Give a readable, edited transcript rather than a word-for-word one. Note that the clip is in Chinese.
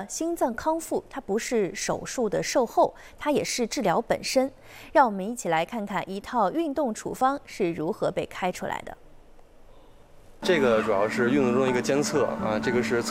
心脏康复它不是手术的术后，它也是治疗本身。让我们一起来看看一套运动处方是如何被开出来的。 这个主要是运动中一个监测啊，这个是测